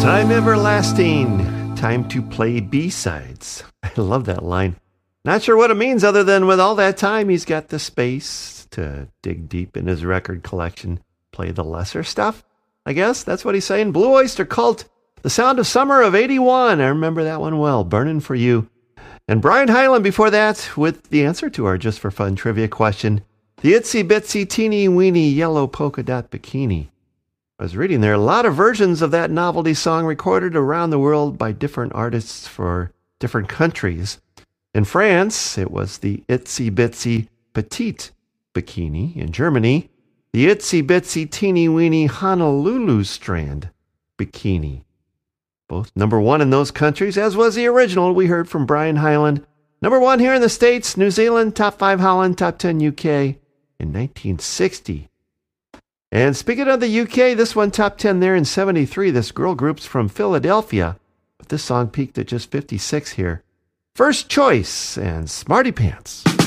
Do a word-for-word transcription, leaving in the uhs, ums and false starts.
Time everlasting. Time to play B-sides. I love that line. Not sure what it means other than with all that time, he's got the space to dig deep in his record collection, play the lesser stuff. I guess that's what he's saying. Blue Oyster Cult, The Sound of Summer of eighty-one. I remember that one well. Burning for You. And Brian Hyland before that with the answer to our Just for Fun trivia question. The Itsy Bitsy Teeny Weeny Yellow Polka Dot Bikini. I was reading there, a lot of versions of that novelty song recorded around the world by different artists for different countries. In France, it was the Itsy Bitsy Petite Bikini. In Germany, the Itsy Bitsy Teeny Weeny Honolulu Strand Bikini. Both number one in those countries, as was the original we heard from Brian Hyland. Number one here in the States, New Zealand, top five Holland, top ten U K in nineteen sixty. And speaking of the U K, this one top ten there in seventy-three. This girl group's from Philadelphia, but this song peaked at just fifty-six here. First Choice and Smarty Pants.